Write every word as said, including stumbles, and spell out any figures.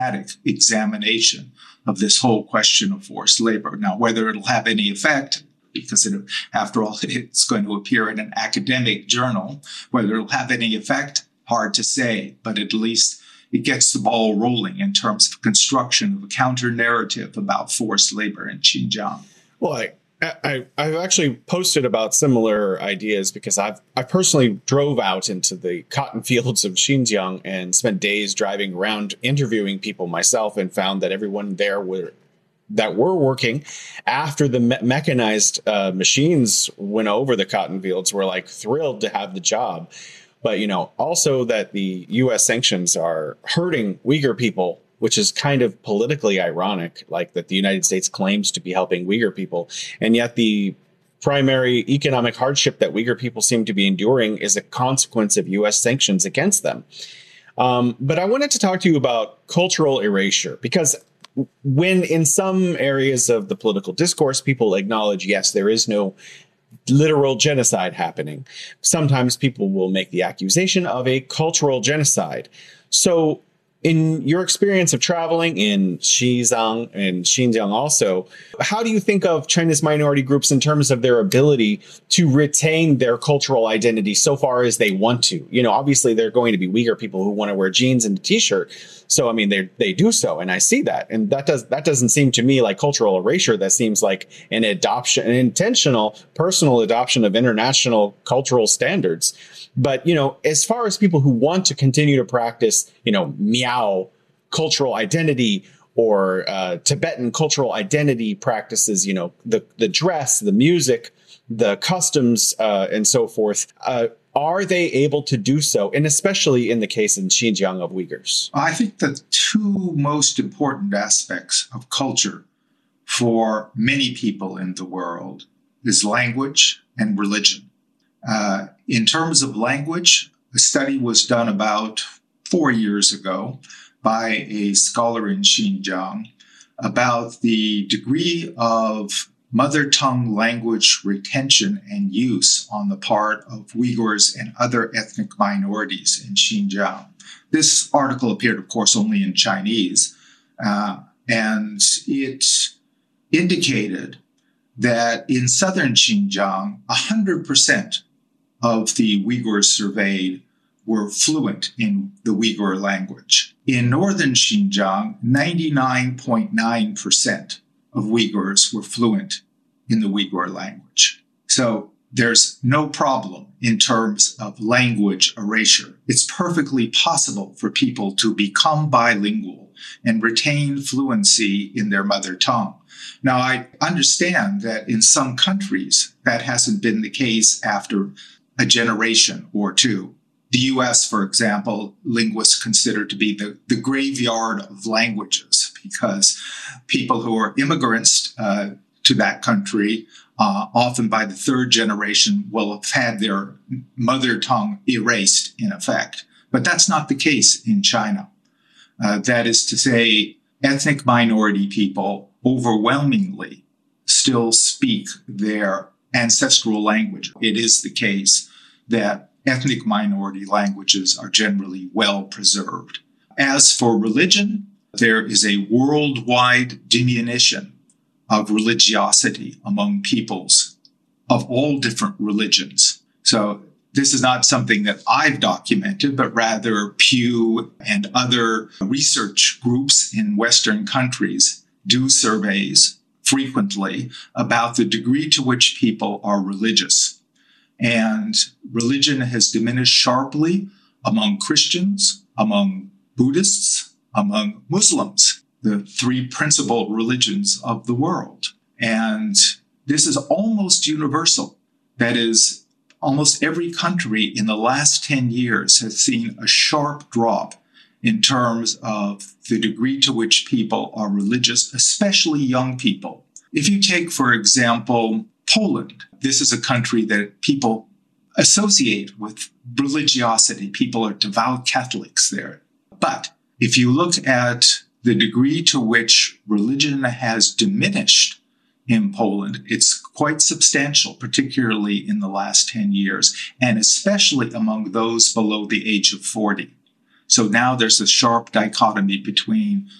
examination of this whole question of forced labor. Now, whether it'll have any effect, because it, after all, it's going to appear in an academic journal, whether it'll have any effect, hard to say, but at least it gets the ball rolling in terms of construction of a counter narrative about forced labor in Xinjiang. Well, I, I, I've actually posted about similar ideas because I've I personally drove out into the cotton fields of Xinjiang and spent days driving around interviewing people myself, and found that everyone there were that were working after the me- mechanized uh, machines went over the cotton fields were like thrilled to have the job. But, you know, also that the U S sanctions are hurting Uyghur people, which is kind of politically ironic, like that the United States claims to be helping Uyghur people. And yet the primary economic hardship that Uyghur people seem to be enduring is a consequence of U S sanctions against them. Um, but I wanted to talk to you about cultural erasure, because when in some areas of the political discourse, people acknowledge, yes, there is no literal genocide happening, sometimes people will make the accusation of a cultural genocide. So in your experience of traveling in Xizang and Xinjiang also, how do you think of Chinese minority groups in terms of their ability to retain their cultural identity so far as they want to? You know, obviously there are going to be Uyghur people who want to wear jeans and a t-shirt. So, I mean, they they do so, and I see that. And that does that doesn't seem to me like cultural erasure. That seems like an adoption, an intentional, personal adoption of international cultural standards. But, you know, as far as people who want to continue to practice, you know, Miao cultural identity or uh, Tibetan cultural identity practices, you know, the, the dress, the music, the customs, uh, and so forth, uh, are they able to do so? And especially in the case in Xinjiang of Uyghurs? I think the two most important aspects of culture for many people in the world is language and religion. Uh, in terms of language, a study was done about four years ago by a scholar in Xinjiang about the degree of mother tongue language retention and use on the part of Uyghurs and other ethnic minorities in Xinjiang. This article appeared, of course, only in Chinese, uh, and it indicated that in southern Xinjiang, one hundred percent of the Uyghurs surveyed were fluent in the Uyghur language. In northern Xinjiang, ninety-nine point nine percent of Uyghurs were fluent in the Uyghur language. So there's no problem in terms of language erasure. It's perfectly possible for people to become bilingual and retain fluency in their mother tongue. Now, I understand that in some countries that hasn't been the case after a generation or two. The U S, for example, linguists consider to be the, the graveyard of languages, because people who are immigrants uh, to that country, uh, often by the third generation, will have had their mother tongue erased in effect. But that's not the case in China. Uh, that is to say, ethnic minority people overwhelmingly still speak their ancestral language. It is the case that ethnic minority languages are generally well preserved. As for religion, there is a worldwide diminution of religiosity among peoples of all different religions. So this is not something that I've documented, but rather Pew and other research groups in Western countries do surveys frequently about the degree to which people are religious. And religion has diminished sharply among Christians, among Buddhists, among Muslims, the three principal religions of the world. And this is almost universal. That is, almost every country in the last ten years has seen a sharp drop in terms of the degree to which people are religious, especially young people. If you take, for example, Poland, this is a country that people associate with religiosity. People are devout Catholics there. But if you look at the degree to which religion has diminished in Poland, it's quite substantial, particularly in the last ten years, and especially among those below the age of forty. So now there's a sharp dichotomy between